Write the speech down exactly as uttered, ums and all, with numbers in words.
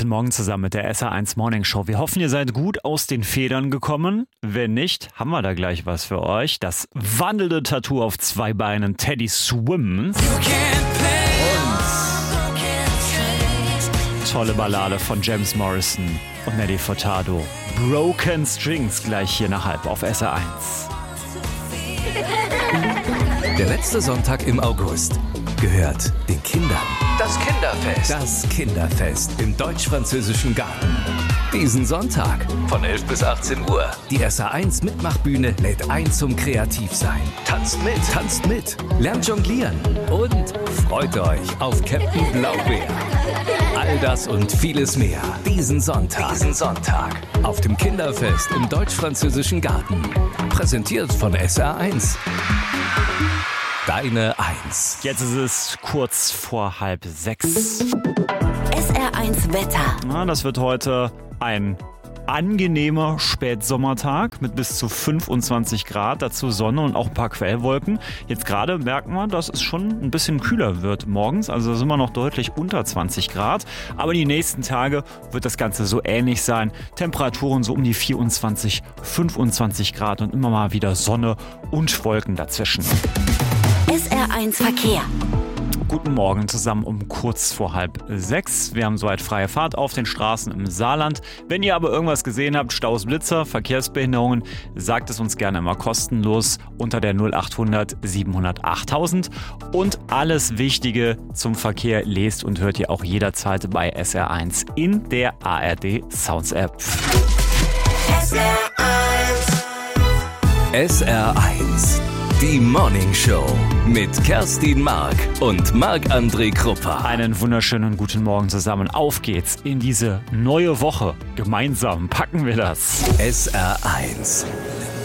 Guten Morgen zusammen mit der S R eins Morning Show. Wir hoffen, ihr seid gut aus den Federn gekommen. Wenn nicht, haben wir da gleich was für euch. Das wandelnde Tattoo auf zwei Beinen, Teddy Swims. Und tolle Ballade von James Morrison und Nelly Furtado. Broken Strings gleich hier nach halb auf S R eins. Der letzte Sonntag im August gehört den Kindern. Das Kinderfest. Das Kinderfest im Deutsch-Französischen Garten. Diesen Sonntag von elf bis achtzehn Uhr. Die S R eins Mitmachbühne lädt ein zum Kreativsein. Tanzt mit, tanzt mit, lernt jonglieren und freut euch auf Captain Blaubeer. All das und vieles mehr diesen Sonntag. Diesen Sonntag auf dem Kinderfest im Deutsch-Französischen Garten. Präsentiert von S R eins. Deine Eins. Jetzt ist es kurz vor halb sechs. S R eins Wetter. Na, das wird heute ein angenehmer Spätsommertag mit bis zu fünfundzwanzig Grad, dazu Sonne und auch ein paar Quellwolken. Jetzt gerade merken wir, dass es schon ein bisschen kühler wird morgens, also sind wir noch deutlich unter zwanzig Grad. Aber die nächsten Tage wird das Ganze so ähnlich sein. Temperaturen so um die vierundzwanzig, fünfundzwanzig Grad und immer mal wieder Sonne und Wolken dazwischen. S R eins Verkehr. Guten Morgen zusammen um kurz vor halb sechs. Wir haben soweit freie Fahrt auf den Straßen im Saarland. Wenn ihr aber irgendwas gesehen habt, Staus, Blitzer, Verkehrsbehinderungen, sagt es uns gerne immer kostenlos unter der null achthundert siebenhundert achttausend. Und alles Wichtige zum Verkehr lest und hört ihr auch jederzeit bei S R eins in der A R D Sounds App. S R eins. S R eins. Die Morning Show mit Kerstin Mark und Marc-André Krupper. Einen wunderschönen guten Morgen zusammen. Auf geht's in diese neue Woche. Gemeinsam packen wir das. S R eins.